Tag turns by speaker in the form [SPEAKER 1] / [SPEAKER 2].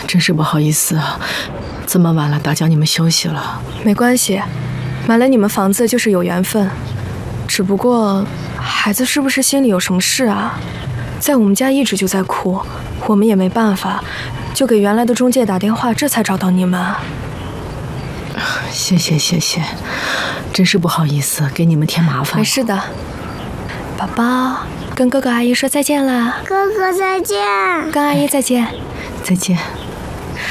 [SPEAKER 1] 真是不好意思啊，这么晚了打搅你们休息了。
[SPEAKER 2] 没关系，买了你们房子就是有缘分。只不过，孩子是不是心里有什么事啊？在我们家一直就在哭，我们也没办法，就给原来的中介打电话，这才找到你们。
[SPEAKER 1] 谢谢，真是不好意思，给你们添麻烦。
[SPEAKER 2] 没事的，宝宝，跟哥哥阿姨说再见啦。
[SPEAKER 3] 哥哥再见，
[SPEAKER 2] 跟阿姨再见。
[SPEAKER 1] 再见。